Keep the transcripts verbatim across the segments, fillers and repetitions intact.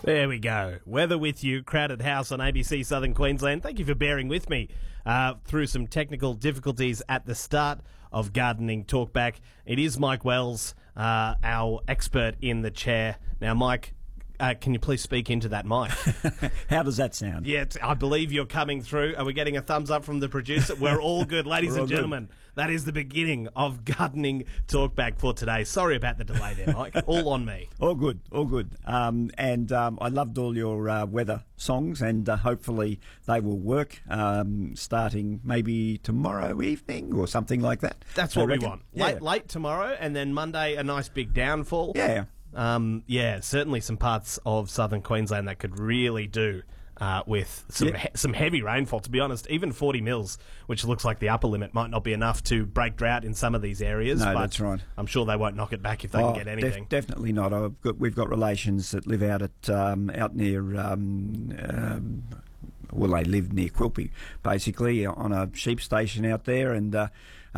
There we go. Weather with you, Crowded House on A B C Southern Queensland. Thank you for bearing with me uh, through some technical difficulties at the start of Gardening Talkback. It is Mike Wells, uh, our expert in the chair. Now, Mike, uh, can you please speak into that mic? How does that sound? Yeah, t- I believe you're coming through. Are we getting a thumbs up from the producer? We're all good, ladies and gentlemen. Good. That is the beginning of Gardening Talkback for today. Sorry about the delay there, Mike. All on me. All good, all good. Um, and um, I loved all your uh, weather songs, and uh, hopefully they will work um, starting maybe tomorrow evening or something like that. That's what I we reckon. want. Yeah. Late, late tomorrow, and then Monday a nice big downfall. Yeah. Um, yeah, certainly some parts of southern Queensland that could really do uh, with some Yeah. he- some heavy rainfall. To be honest, even forty mils, which looks like the upper limit, might not be enough to break drought in some of these areas. No, but that's right. I'm sure they won't knock it back if they Oh, can get def- anything. definitely not. I've got, we've got relations that live out at um, out near. Um, um, well, they live near Quilpie, basically, on a sheep station out there, and uh,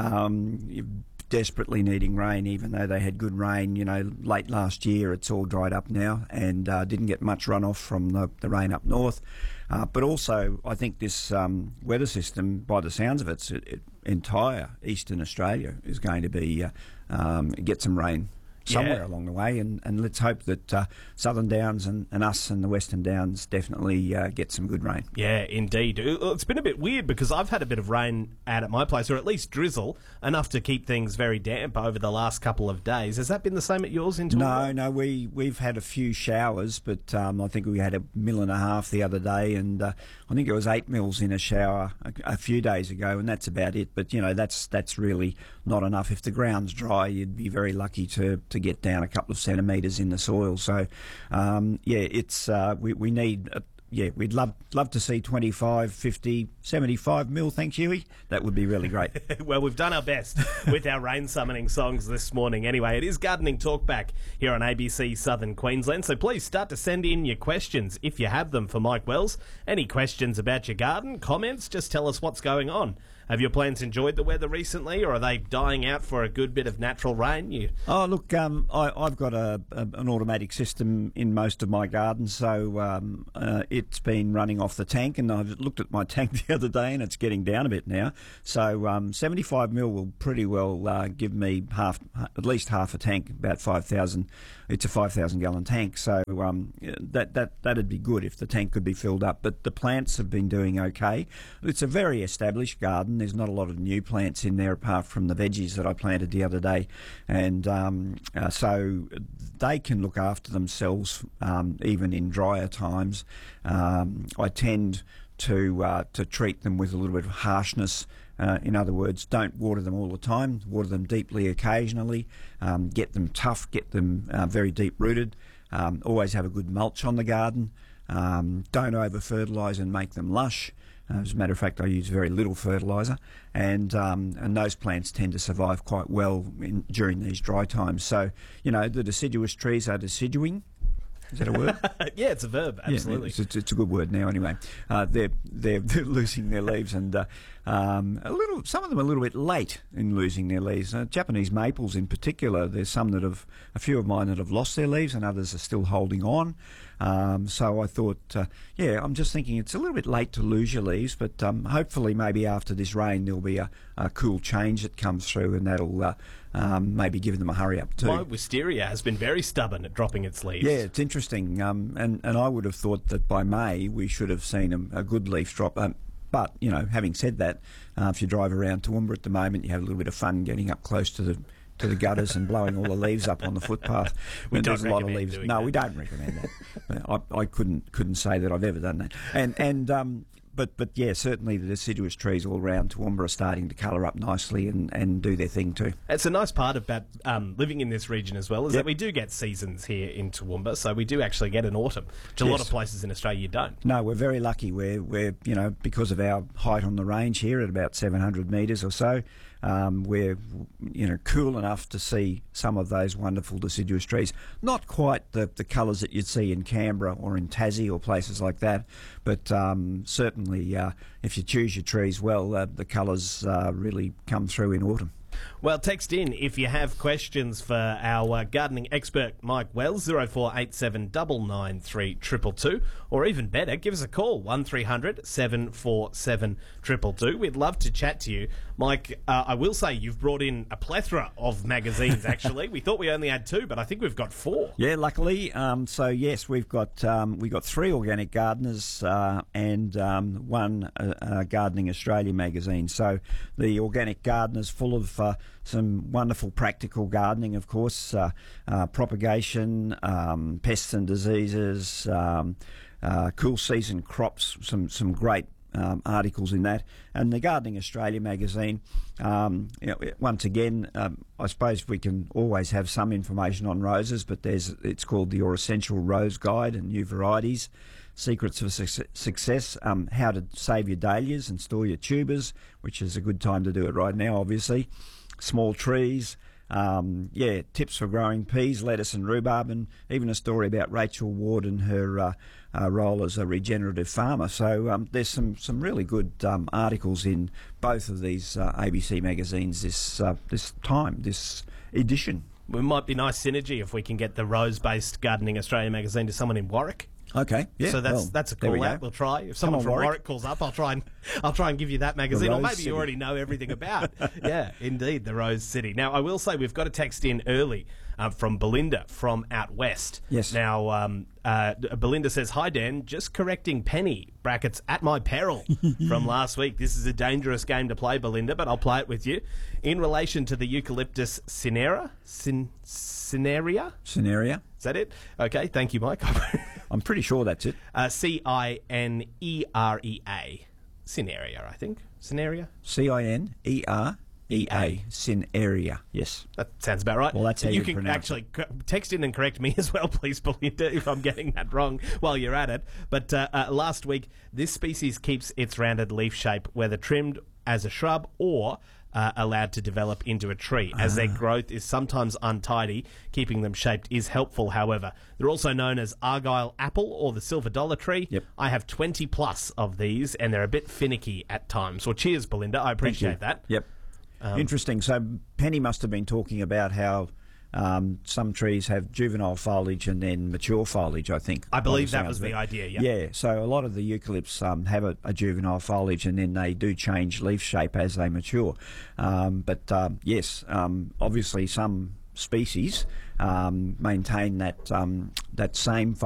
um, desperately needing rain, even though they had good rain, you know, late last year. It's all dried up now, and uh, didn't get much runoff from the, the rain up north. Uh, but also, I think this um, weather system, by the sounds of it, it, it entire eastern Australia is going to be uh, um, get some rain somewhere Yeah. along the way, and, and let's hope that uh, Southern Downs and, and us and the Western Downs definitely uh, get some good rain. Yeah, indeed. Uh, It's been a bit weird because I've had a bit of rain out at my place, or at least drizzle, enough to keep things very damp over the last couple of days. Has that been the same at yours in Toowoomba? No, no, we, we've had a few showers, but um, I think we had a mill and a half the other day, and uh, I think it was eight mils in a shower a, a few days ago, and that's about it. But, you know, that's that's really not enough. If the ground's dry, you'd be very lucky to, to get down a couple of centimetres in the soil. So, um, yeah, it's uh, we, we need... A, Yeah, we'd love love to see twenty-five, fifty, seventy-five mil, thanks, Huey. That would be really great. Well, we've done our best with our rain summoning songs this morning. Anyway, it is Gardening Talkback here on A B C Southern Queensland, so please start to send in your questions if you have them for Mike Wells. Any questions about your garden, comments, just tell us what's going on. Have your plants enjoyed the weather recently, or are they dying out for a good bit of natural rain? You... Oh, look, um, I, I've got a, a, an automatic system in most of my gardens, so um, uh, it's been running off the tank, and I've looked at my tank the other day, and it's getting down a bit now. So um, seventy-five mil will pretty well uh, give me half, at least half a tank, about five thousand. It's a five thousand gallon tank, so um, that that that'd be good if the tank could be filled up. But the plants have been doing okay. It's a very established garden. There's not a lot of new plants in there apart from the veggies that I planted the other day, and um, uh, so they can look after themselves um, even in drier times. Um, I tend to uh, to treat them with a little bit of harshness. Uh, in other words, don't water them all the time. Water them deeply occasionally. Um, get them tough. Get them uh, very deep rooted. Um, always have a good mulch on the garden. Um, don't over fertilise and make them lush. Uh, as a matter of fact, I use very little fertiliser, and um, and those plants tend to survive quite well in, during these dry times. So, you know, the deciduous trees are deciduing. Is that a word? Yeah, it's a verb, absolutely. Yeah, it's, it's a good word now. Anyway, uh, they're they're they're losing their leaves, and uh, um, a little. Some of them are a little bit late in losing their leaves. Uh, Japanese maples, in particular, there's some that have a few of mine that have lost their leaves, and others are still holding on. Um, so I thought, uh, yeah, I'm just thinking it's a little bit late to lose your leaves, but um, hopefully maybe after this rain there'll be a, a cool change that comes through, and that'll uh, um, maybe give them a hurry up too. My wisteria has been very stubborn at dropping its leaves. Yeah, it's interesting, um, and and I would have thought that by May we should have seen a, a good leaf drop. Um, but you know, having said that, uh, if you drive around Toowoomba at the moment, you have a little bit of fun getting up close to the to the gutters and blowing all the leaves up on the footpath. We don't There's a lot of recommend leaves. doing No, that. we don't recommend that. I, I couldn't couldn't say that I've ever done that. And and um, but but yeah, certainly the deciduous trees all around Toowoomba are starting to colour up nicely and, and do their thing too. It's a nice part about um, living in this region as well, is Yep. that we do get seasons here in Toowoomba, so we do actually get an autumn, which a lot Yes. of places in Australia you don't. No, we're very lucky. We're, we're, you know, because of our height on the range here at about seven hundred metres or so, um, we're, you know, cool enough to see some of those wonderful deciduous trees. Not quite the, the colours that you'd see in Canberra or in Tassie or places like that, but um, certainly uh, if you choose your trees well, uh, the colours uh, really come through in autumn. Well, text in if you have questions for our uh, gardening expert, Mike Wells, zero four eight seven nine nine three two two two, or even better, give us a call, one three hundred seven four seven two two two. We'd love to chat to you. Mike, uh, I will say you've brought in a plethora of magazines, actually. We thought we only had two, but I think we've got four. Yeah, luckily. Um, so, yes, we've got um, we've got three Organic Gardeners uh, and um, one uh, uh, Gardening Australia magazine. So the Organic Gardener's full of uh, some wonderful practical gardening, of course, uh, uh, propagation, um, pests and diseases, um, uh, cool season crops, some, some great Um, articles in that, and the Gardening Australia magazine. Um, you know, once again, um, I suppose we can always have some information on roses, but there's it's called the Your Essential Rose Guide and New Varieties, Secrets of Su- Success, um, How to Save Your Dahlias and Store Your Tubers, which is a good time to do it right now, obviously. Small trees. Um, yeah, tips for growing peas, lettuce and rhubarb, and even a story about Rachel Ward and her uh, uh, role as a regenerative farmer. So um, there's some, some really good um, articles in both of these uh, A B C magazines this uh, this time, this edition. It might be nice synergy if we can get the rose-based Gardening Australia magazine to someone in Warwick. Okay, yeah. So that's well, that's a there call we out. go. We'll try. If someone on, from Warwick. Warwick. calls up, I'll try and I'll try and give you that magazine, or Rose maybe City. you already know everything about. Yeah, indeed, the Rose City. Now, I will say we've got a text in early uh, from Belinda from out west. Yes. Now, um, uh, Belinda says, "Hi Dan, just correcting Penny brackets at my peril from last week. This is a dangerous game to play, Belinda, but I'll play it with you. In relation to the Eucalyptus cinera, cin, cinerea, Cinerea. is that it? Okay, thank you, Mike." I'm pretty sure that's it. Uh, C I N E R E A. Cinerea, I think. Cinerea? C I N E R E A. Cinerea. Yes. That sounds about right. Well, that's how you you can pronounce actually c- text in and correct me as well, please, Belinda, if I'm getting that wrong while you're at it. But uh, uh, last week, this species keeps its rounded leaf shape, whether trimmed as a shrub or Uh, allowed to develop into a tree, as their growth is sometimes untidy. Keeping them shaped is helpful, however. They're also known as Argyle apple or the silver dollar tree. Yep. I have twenty plus of these, and they're a bit finicky at times. Well, cheers, Belinda. I appreciate that. Yep. Um, Interesting. So Penny must have been talking about how um, some trees have juvenile foliage and then mature foliage, I think. I by believe the that sounds was of the it. idea, yeah. Yeah, so a lot of the eucalypts um, have a, a juvenile foliage and then they do change leaf shape as they mature. Um, but um, yes, um, obviously some species um, maintain that um, that same